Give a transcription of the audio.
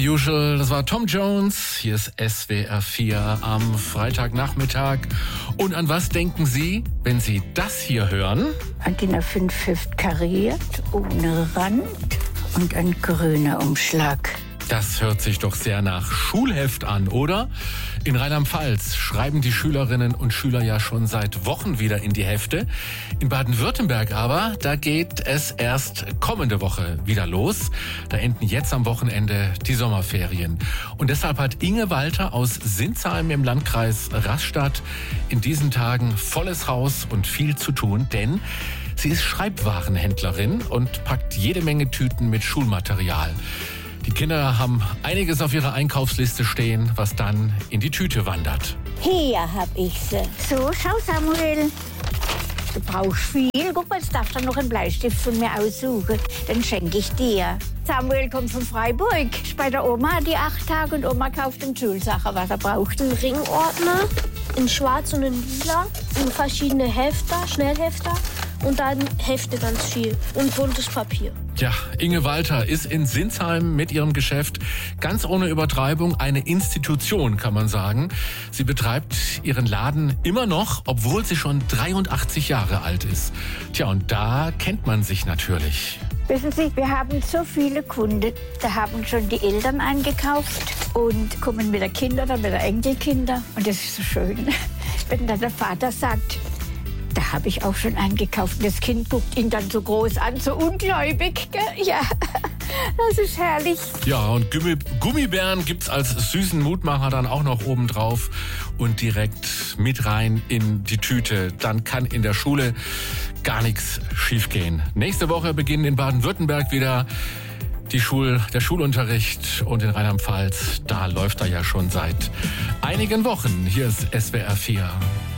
Usual, das war Tom Jones. Hier ist SWR 4 am Freitagnachmittag. Und an was denken Sie, wenn Sie das hier hören? Ein DIN A5 Heft kariert, ohne Rand und ein grüner Umschlag. Das hört sich doch sehr nach Schulheft an, oder? In Rheinland-Pfalz schreiben die Schülerinnen und Schüler ja schon seit Wochen wieder in die Hefte. In Baden-Württemberg aber, da geht es erst kommende Woche wieder los. Da enden jetzt am Wochenende die Sommerferien. Und deshalb hat Inge Walter aus Sinsheim im Landkreis Rastatt in diesen Tagen volles Haus und viel zu tun, denn sie ist Schreibwarenhändlerin und packt jede Menge Tüten mit Schulmaterial. Die Kinder haben einiges auf ihrer Einkaufsliste stehen, was dann in die Tüte wandert. Hier hab ich sie. So, schau Samuel. Du brauchst viel. Guck mal, jetzt darfst du noch einen Bleistift von mir aussuchen. Den schenke ich dir. Samuel kommt von Freiburg. Ist bei der Oma die 8 Tage und Oma kauft ihm Schulsachen, was er braucht. Ein Ringordner in schwarz und in lila und verschiedene Hefter, Schnellhefter und dann Hefte ganz viel und buntes Papier. Ja, Inge Walter ist in Sinsheim mit ihrem Geschäft ganz ohne Übertreibung eine Institution, kann man sagen. Sie betreibt ihren Laden immer noch, obwohl sie schon 83 Jahre alt ist. Tja, und da kennt man sich natürlich. Wissen Sie, wir haben so viele Kunden, da haben schon die Eltern eingekauft und kommen mit den Kindern, dann mit den Enkelkindern. Und das ist so schön, wenn dann der Vater sagt, da habe ich auch schon eingekauft. Und das Kind guckt ihn dann so groß an, so ungläubig. Gell? Ja, das ist herrlich. Ja, und Gummibären gibt's als süßen Mutmacher dann auch noch obendrauf und direkt mit rein in die Tüte. Dann kann in der Schule gar nichts schiefgehen. Nächste Woche beginnen in Baden-Württemberg wieder der Schulunterricht und in Rheinland-Pfalz, da läuft er ja schon seit einigen Wochen. Hier ist SWR 4.